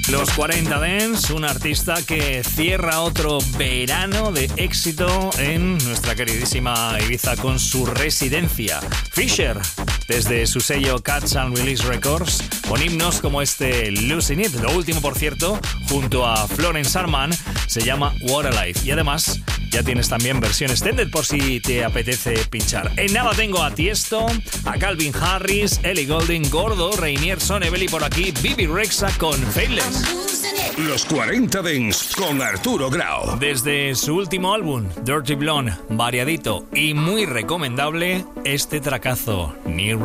Los 40 Dance, un artista que cierra otro verano de éxito en nuestra queridísima Ibiza con su residencia. Fisher, desde su sello Catch and Release Records, con himnos como este Losing It. Lo último, por cierto, junto a Florence Arman, se llama What a Life. Y además, ya tienes también versión extended por si te apetece pinchar. En nada tengo a Tiesto, a Calvin Harris, Ellie Goulding, Gordo, Rainier, Sonebelly por aquí, Bibi Rexha con Faithless. Los 40 Dance con Arturo Grau. Desde su último álbum, Dirty Blonde, variadito y muy recomendable, este tracazo, New